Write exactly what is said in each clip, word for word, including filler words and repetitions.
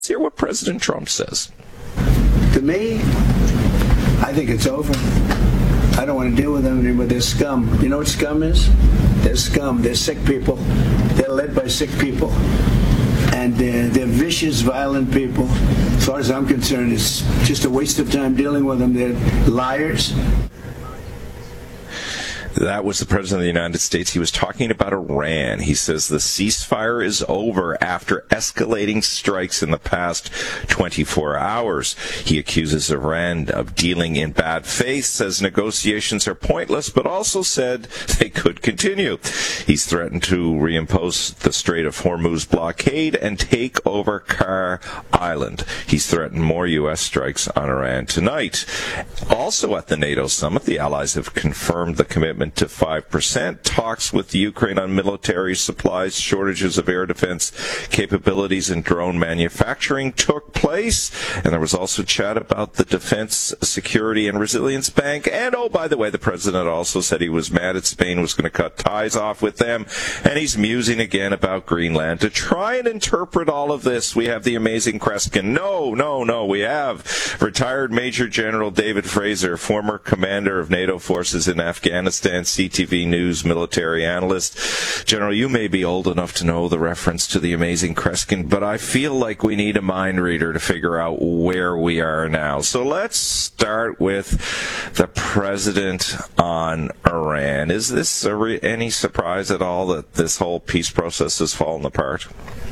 Let's hear what President Trump says. To me, I think it's over. I don't want to deal with them anymore. They're scum. You know what scum is? They're scum. They're sick people. They're led by sick people. And they're, they're vicious, violent people. As far as I'm concerned, it's just a waste of time dealing with them. They're liars. That was the President of the United States. He was talking about Iran. He says the ceasefire is over after escalating strikes in the past twenty-four hours. He accuses Iran of dealing in bad faith, says negotiations are pointless, but also said they could continue. He's threatened to reimpose the Strait of Hormuz blockade and take over Kar Island. He's threatened more U S strikes on Iran tonight. Also at the NATO summit, the allies have confirmed the commitment to five percent. Talks with Ukraine on military supplies, shortages of air defense capabilities, and drone manufacturing took place. And there was also chat about the Defense Security and Resilience Bank. And, oh, by the way, the president also said he was mad at Spain, was going to cut ties off with them. And he's musing again about Greenland. To try and interpret all of this, we have the amazing Kreskin. No, no, no, we have retired Major General David Fraser, former commander of NATO forces in Afghanistan, C T V News military analyst. General, you may be old enough to know the reference to the amazing Kreskin, but I feel like we need a mind reader to figure out where we are now. So let's start with the president on Iran. Is this a re- any surprise at all that this whole peace process has fallen apart?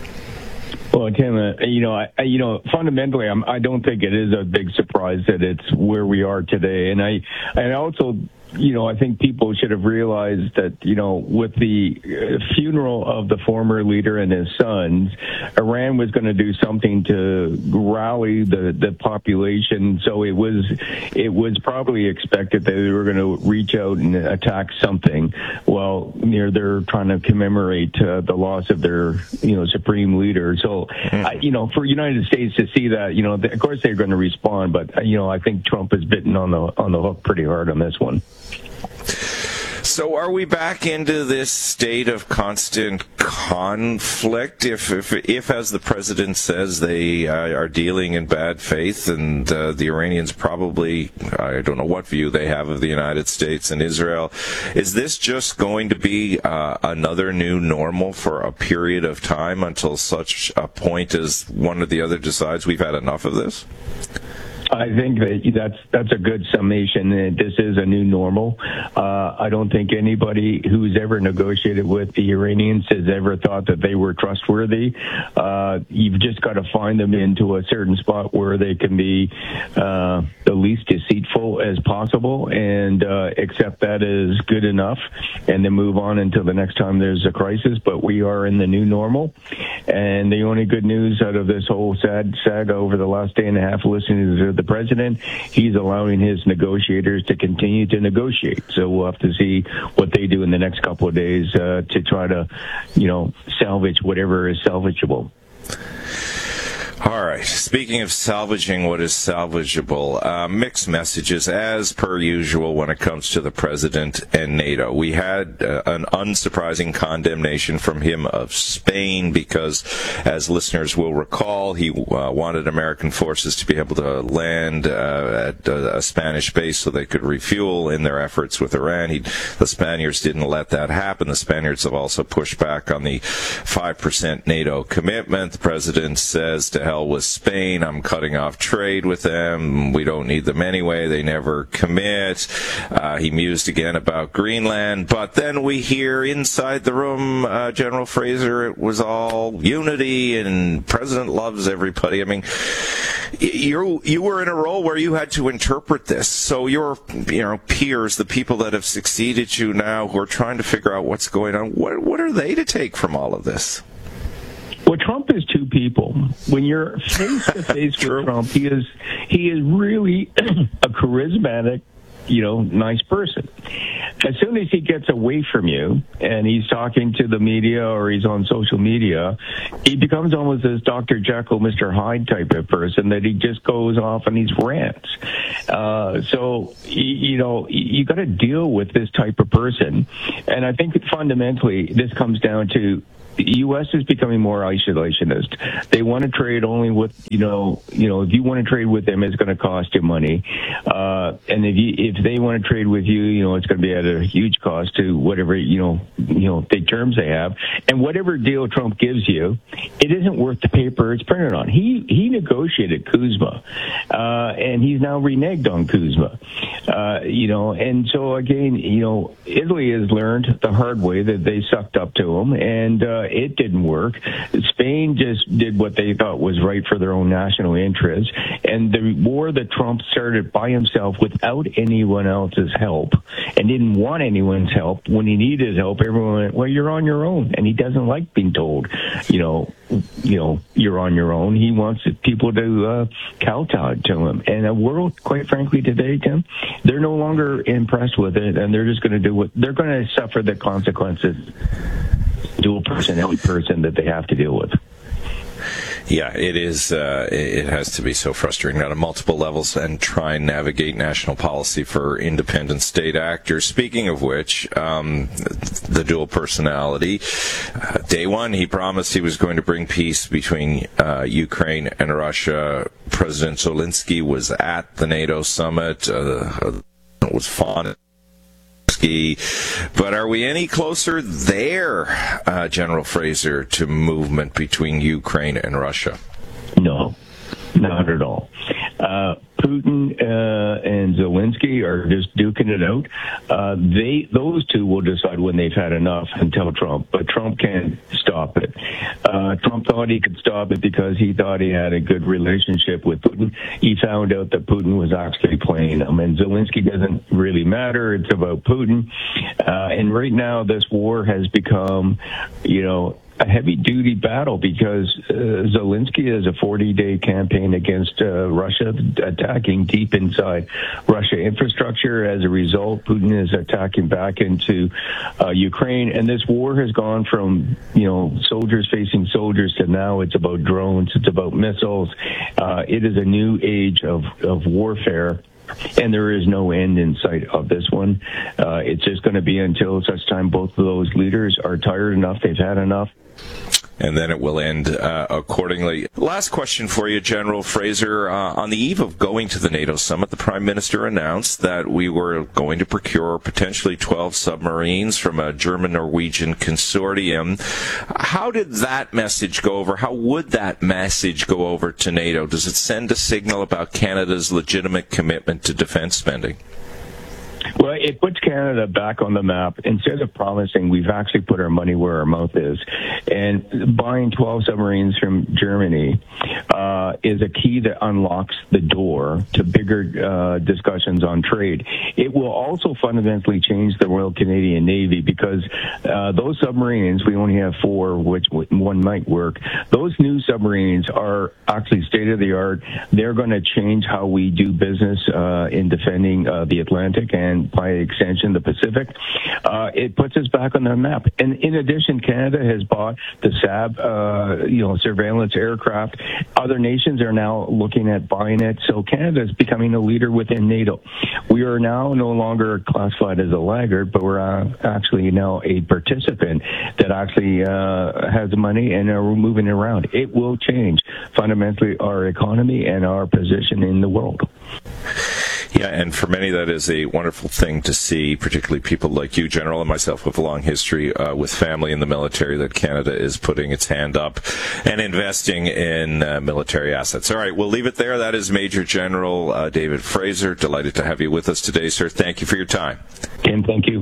Well, Tim, uh, you know, I, you know, fundamentally, I'm, I don't think it is a big surprise that it's where we are today, and I, and also. You know, I think people should have realized that, you know, with the funeral of the former leader and his sons, Iran was going to do something to rally the, the population. So it was it was probably expected that they were going to reach out and attack something. Well, near they're trying to commemorate uh, the loss of their, you know, supreme leader. So, uh, you know, for United States to see that, you know, th- of course they're going to respond. But, uh, you know, I think Trump has bitten on the on the hook pretty hard on this one. So are we back into this state of constant conflict? If, if, if as the president says, they uh, are dealing in bad faith, and uh, the Iranians probably, I don't know what view they have of the United States and Israel, is this just going to be uh, another new normal for a period of time until such a point as one or the other decides we've had enough of this? I think that that's that's a good summation. This is a new normal. Uh, I don't think anybody who's ever negotiated with the Iranians has ever thought that they were trustworthy. Uh, you've just got to find them into a certain spot where they can be uh, the least deceitful as possible and uh, accept that as good enough and then move on until the next time there's a crisis. But we are in the new normal. And the only good news out of this whole sad saga over the last day and a half listening to the president, he's allowing his negotiators to continue to negotiate. So we'll have to see what they do in the next couple of days uh, to try to, you know, salvage whatever is salvageable. All right. Speaking of salvaging what is salvageable, uh, mixed messages as per usual when it comes to the president and NATO. We had uh, an unsurprising condemnation from him of Spain because, as listeners will recall, he uh, wanted American forces to be able to land uh, at a, a Spanish base so they could refuel in their efforts with Iran. He, the Spaniards didn't let that happen. The Spaniards have also pushed back on the five percent NATO commitment. The president says to hell with Spain, I'm cutting off trade with them, we don't need them anyway, they never commit. Uh, he mused again about Greenland, but then we hear inside the room, uh, General Fraser, it was all unity and president loves everybody. I mean, you you were in a role where you had to interpret this, so your you know peers, the people that have succeeded you now who are trying to figure out what's going on, what what are they to take from all of this? Well, Trump is two people. When you're face to face with Trump, he is he is really a charismatic, you know, nice person. As soon as he gets away from you and he's talking to the media or he's on social media, he becomes almost this Doctor Jekyll, Mister Hyde type of person that he just goes off on these rants. Uh, so, you know, you got to deal with this type of person. And I think fundamentally this comes down to the U S is becoming more isolationist. They want to trade only with, you know, you know, if you want to trade with them, it's going to cost you money. Uh, and if you, if they want to trade with you, you know, it's going to be at a huge cost to whatever, you know, you know, the terms they have. And whatever deal Trump gives you, it isn't worth the paper it's printed on. He, he negotiated Kuzma, uh, and he's now reneged on Kuzma. Uh, you know, and so again, you know, Italy has learned the hard way that they sucked up to him, and uh, it didn't work. Spain just did what they thought was right for their own national interests, and the war that Trump started by himself without anyone else's help, and didn't want anyone's help. When he needed help, everyone went, well, you're on your own, and he doesn't like being told, you know, you know, you're on your own. He wants people to uh, kowtow to him. And a world, quite frankly, today, Tim, they're no longer impressed with it, and they're just going to do what they're going to suffer the consequences. Dual personality person that they have to deal with. Yeah, it is. Uh, it has to be so frustrating on multiple levels and try and navigate national policy for independent state actors. Speaking of which, um, the dual personality. Uh, day one, he promised he was going to bring peace between uh, Ukraine and Russia. President Zelensky was at the NATO summit. Uh, it was fun. But are we any closer there, uh, General Fraser, to movement between Ukraine and Russia? No, not at all. Uh, Putin uh, and Zelensky are just duking it out. Uh, they, those two will decide when they've had enough and tell Trump, but Trump can't stop it. Uh, Trump thought he could stop it because he thought he had a good relationship with Putin. He found out that Putin was actually playing him, and Zelensky doesn't really matter. It's about Putin. Uh, and right now, this war has become, you know, a heavy-duty battle because uh, Zelensky is a forty-day campaign against uh, Russia, attacking deep inside Russia infrastructure. As a result, Putin is attacking back into uh, Ukraine, and this war has gone from, you know, soldiers facing soldiers to now it's about drones, it's about missiles. Uh, it is a new age of, of warfare. And there is no end in sight of this one. Uh, it's just going to be until such time both of those leaders are tired enough, they've had enough. And then it will end uh, accordingly. Last question for you, General Fraser. Uh, on the eve of going to the NATO summit, the Prime Minister announced that we were going to procure potentially twelve submarines from a German-Norwegian consortium. How did that message go over? How would that message go over to NATO? Does it send a signal about Canada's legitimate commitment to defense spending? Well, it puts Canada back on the map. Instead of promising, we've actually put our money where our mouth is. And buying twelve submarines from Germany uh, is a key that unlocks the door to bigger uh, discussions on trade. It will also fundamentally change the Royal Canadian Navy because uh, those submarines, we only have four, which one might work. Those new submarines are actually state-of-the-art. They're going to change how we do business uh, in defending uh, the Atlantic and and by extension the Pacific. Uh, it puts us back on the map. And in addition, Canada has bought the S A B, uh, you know, surveillance aircraft. Other nations are now looking at buying it. So Canada is becoming a leader within NATO. We are now no longer classified as a laggard, but we're uh, actually now a participant that actually uh, has money and are moving around. It will change fundamentally our economy and our position in the world. Yeah, and for many that is a wonderful thing to see, particularly people like you, General, and myself with a long history uh, with family in the military, that Canada is putting its hand up and investing in uh, military assets. All right, we'll leave it there. That is Major General uh, David Fraser. Delighted to have you with us today, sir. Thank you for your time. Tim, thank you.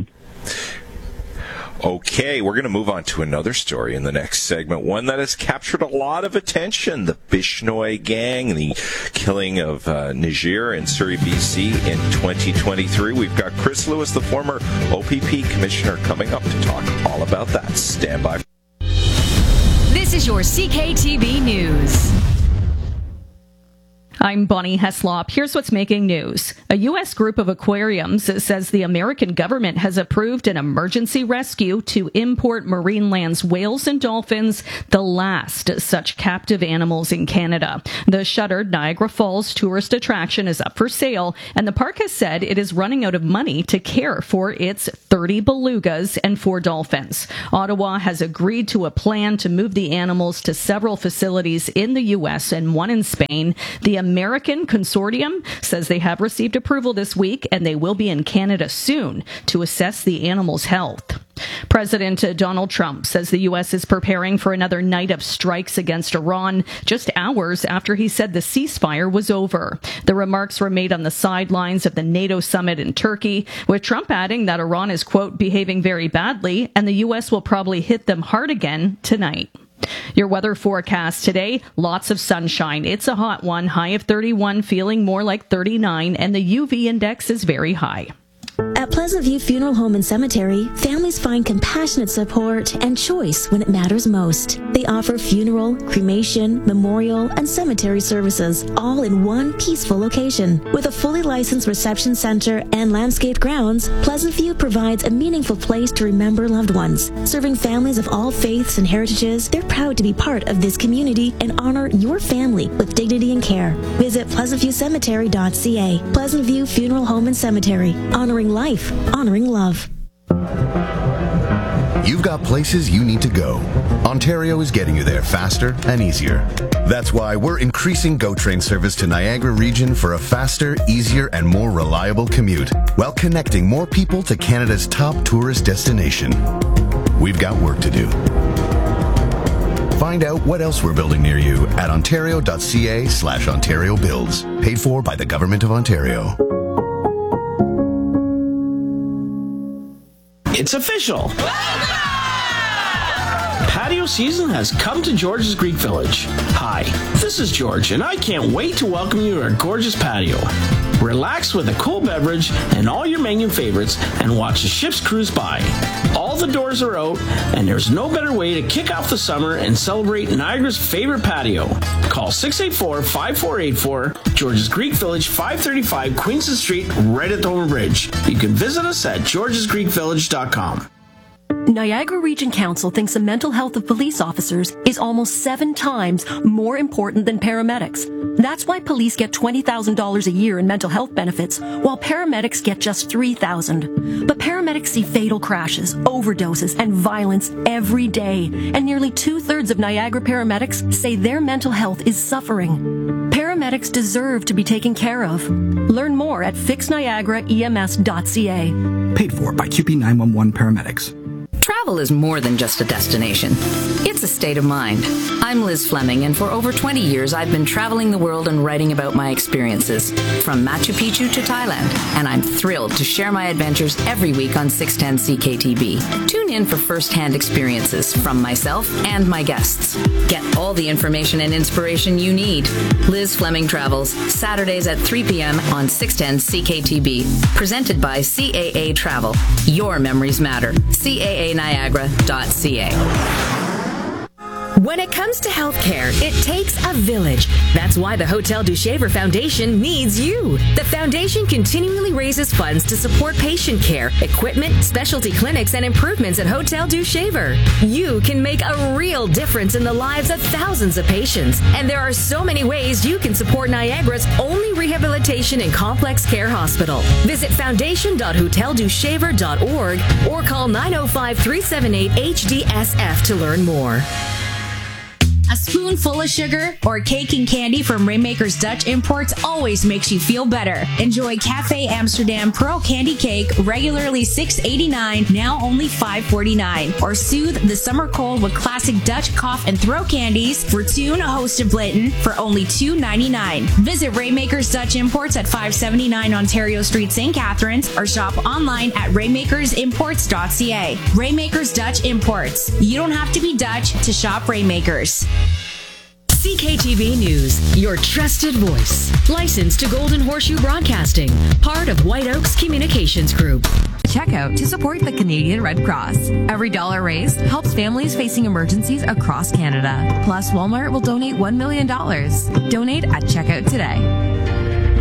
Okay, we're going to move on to another story in the next segment, one that has captured a lot of attention, the Bishnoi gang, the killing of uh, Niger in Surrey, B C in twenty twenty-three. We've got Chris Lewis, the former O P P commissioner, coming up to talk all about that. Stand by. This is your C K T V News. I'm Bonnie Heslop. Here's what's making news. A U S group of aquariums says the American government has approved an emergency rescue to import Marineland's whales and dolphins, the last such captive animals in Canada. The shuttered Niagara Falls tourist attraction is up for sale, and the park has said it is running out of money to care for its thirty belugas and four dolphins. Ottawa has agreed to a plan to move the animals to several facilities in the U S and one in Spain. The American Consortium says they have received approval this week and they will be in Canada soon to assess the animals' health. President Donald Trump says the U S is preparing for another night of strikes against Iran just hours after he said the ceasefire was over. The remarks were made on the sidelines of the NATO summit in Turkey, with Trump adding that Iran is, quote, behaving very badly and the U S will probably hit them hard again tonight. Your weather forecast today, lots of sunshine. It's a hot one, high of thirty-one, feeling more like thirty-nine, and the U V index is very high. At Pleasant View Funeral Home and Cemetery, families find compassionate support and choice when it matters most. They offer funeral, cremation, memorial, and cemetery services, all in one peaceful location. With a fully licensed reception center and landscaped grounds, Pleasant View provides a meaningful place to remember loved ones. Serving families of all faiths and heritages, they're proud to be part of this community and honor your family with dignity and care. Visit pleasant view cemetery dot c a. Pleasant View Funeral Home and Cemetery, honoring life, honoring love. You've got places you need to go. Ontario is getting you there faster and easier. That's why we're increasing GO Train service to Niagara Region for a faster, easier, and more reliable commute, while connecting more people to Canada's top tourist destination. We've got work to do. Find out what else we're building near you at ontario dot c a slash Ontario Builds. Paid for by the Government of Ontario. It's official! Patio season has come to George's Greek Village. Hi, this is George, and I can't wait to welcome you to our gorgeous patio. Relax with a cool beverage and all your menu favorites and watch the ships cruise by. All the doors are out, and there's no better way to kick off the summer and celebrate Niagara's favorite patio. Call six eight four, five four eight four, George's Greek Village, five thirty-five Queenston Street, right at the Homer Bridge. You can visit us at georges greek village dot com. Niagara Region Council thinks the mental health of police officers is almost seven times more important than paramedics. That's why police get twenty thousand dollars a year in mental health benefits, while paramedics get just three thousand dollars. But paramedics see fatal crashes, overdoses, and violence every day, and nearly two-thirds of Niagara paramedics say their mental health is suffering. Paramedics deserve to be taken care of. Learn more at fix niagara e m s dot c a. Paid for by Q P nine one one Paramedics. Travel is more than just a destination. It's a state of mind. I'm Liz Fleming, and for over twenty years, I've been traveling the world and writing about my experiences, from Machu Picchu to Thailand, and I'm thrilled to share my adventures every week on six ten C K T B. Tune in for first-hand experiences from myself and my guests. Get all the information and inspiration you need. Liz Fleming Travels, Saturdays at three p.m. on six ten C K T B. Presented by C A A Travel. Your memories matter. C A A Niagara dot c a. When it comes to healthcare, it takes a village. That's why the Hotel du Shaver Foundation needs you. The foundation continually raises funds to support patient care, equipment, specialty clinics, and improvements at Hotel du Shaver. You can make a real difference in the lives of thousands of patients. And there are so many ways you can support Niagara's only rehabilitation and complex care hospital. Visit foundation dot hotel du shaver dot org or call nine oh five, three seven eight, H D S F to learn more. A spoonful of sugar or cake and candy from Rainmakers Dutch Imports always makes you feel better. Enjoy Cafe Amsterdam Pearl Candy Cake, regularly six eighty-nine, now only five forty-nine. Or soothe the summer cold with classic Dutch cough and throat candies, Fortune Host of Blinton, for only two ninety-nine. Visit Rainmakers Dutch Imports at five seventy-nine Ontario Street, Saint Catharines, or shop online at rainmakers imports dot c a. Rainmakers Dutch Imports. You don't have to be Dutch to shop Rainmakers. C K T V News, your trusted voice. Licensed to Golden Horseshoe Broadcasting, part of White Oaks Communications Group. checkout to support the Canadian Red Cross. Every dollar raised helps families facing emergencies across Canada. Plus, Walmart will donate one million dollars. Donate at checkout today.